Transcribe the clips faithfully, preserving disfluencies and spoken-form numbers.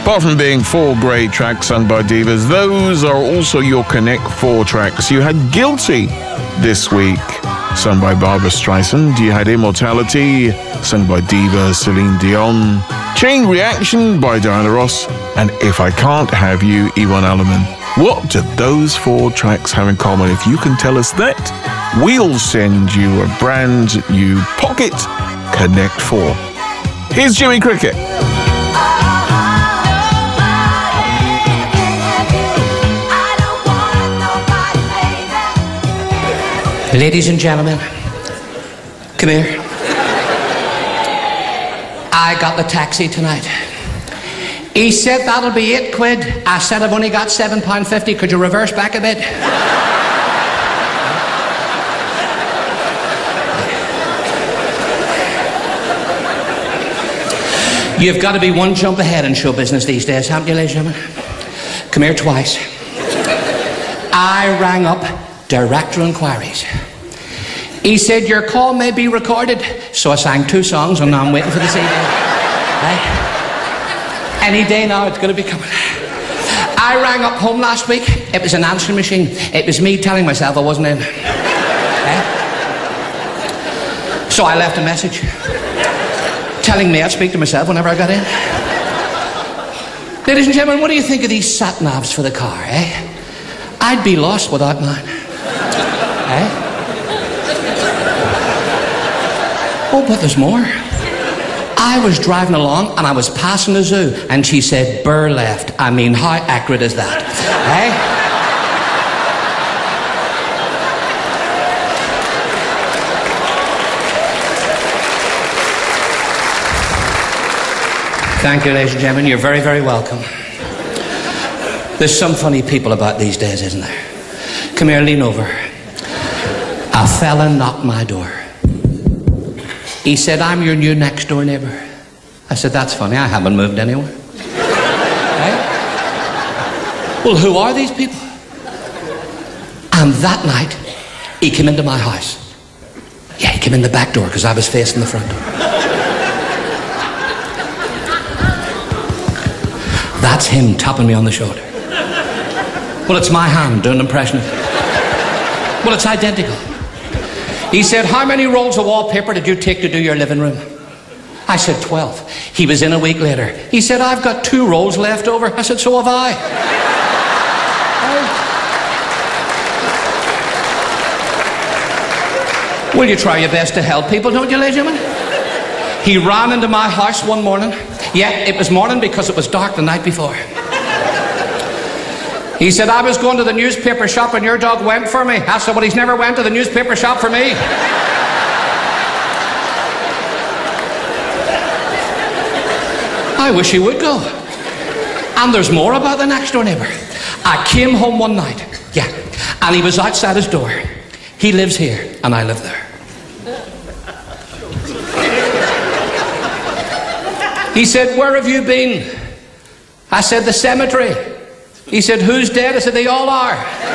Apart from being four great tracks sung by divas, those are also your Connect Four tracks. You had Guilty this week, sung by Barbra Streisand. You had Immortality, sung by diva Celine Dion. Chain Reaction by Diana Ross. And If I Can't Have You, Yvonne Elliman. What do those four tracks have in common? If you can tell us that, we'll send you a brand new Pocket Connect Four. Here's Jimmy Cricket. Ladies and gentlemen, come here. I got the taxi tonight. He said that'll be eight quid. I said I've only got seven pound fifty. Could you reverse back a bit? You've got to be one jump ahead in show business these days, haven't you, ladies and gentlemen? Come here twice. I rang up Director Inquiries. He said your call may be recorded. So I sang two songs and now I'm waiting for the C D. Right? Any day now it's going to be coming. I rang up home last week. It was an answering machine. It was me telling myself I wasn't in. Right? So I left a message telling me I'd speak to myself whenever I got in. Ladies and gentlemen, what do you think of these sat-navs for the car, eh? I'd be lost without mine. Eh? Oh, but there's more. I was driving along and I was passing the zoo and she said, Burr left. I mean, how accurate is that? Eh? Thank you, ladies and gentlemen. You're very, very welcome. There's some funny people about these days, isn't there? Come here, lean over. A fella knocked my door. He said, I'm your new next door neighbour. I said, that's funny, I haven't moved anywhere. Right? Well, who are these people? And that night, he came into my house. Yeah, he came in the back door because I was facing the front door. That's him tapping me on the shoulder. Well, it's my hand doing an impression of it. Well, it's identical. He said, how many rolls of wallpaper did you take to do your living room? I said, twelve. He was in a week later. He said, I've got two rolls left over. I said, so have I. Oh. Will you try your best to help people, don't you, ladies and gentlemen? He ran into my house one morning. Yeah, it was morning because it was dark the night before. He said, I was going to the newspaper shop and your dog went for me. I said, well, he's never went to the newspaper shop for me. I wish he would go. And there's more about the next door neighbour. I came home one night, yeah, and he was outside his door. He lives here and I live there. He said, where have you been? I said, the cemetery. He said, who's dead? I said, they all are.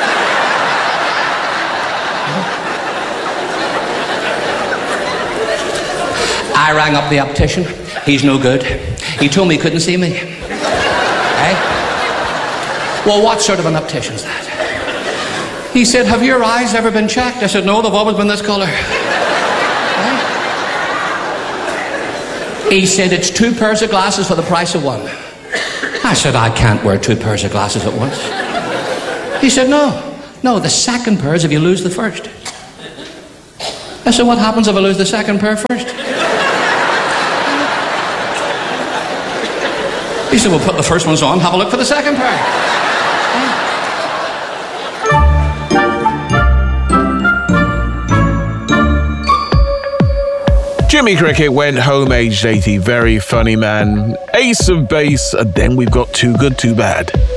I rang up the optician. He's no good. He told me he couldn't see me. Eh? Well, what sort of an optician's that? He said, have your eyes ever been checked? I said, no, they've always been this colour. Eh? He said, it's two pairs of glasses for the price of one. I said, I can't wear two pairs of glasses at once. He said, no, no, the second pair is if you lose the first. I said, what happens if I lose the second pair first? He said, well, put the first ones on, have a look for the second pair. Jimmy Cricket went home aged eighty, very funny man. Ace of Base, and then we've got Too Good, Too Bad.